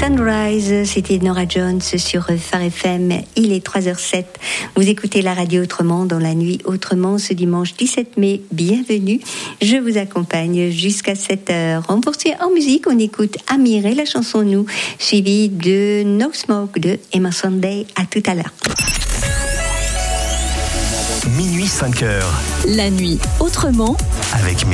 Sunrise, c'était Norah Jones sur Phare FM. Il est 3h07. Vous écoutez la radio Autrement dans la nuit Autrement ce dimanche 17 mai. Bienvenue. Je vous accompagne jusqu'à 7h. On poursuit en musique. On écoute Amir et la chanson Nous, suivie de No Smoke de Emma Sunday. À tout à l'heure. Minuit 5h. La nuit Autrement avec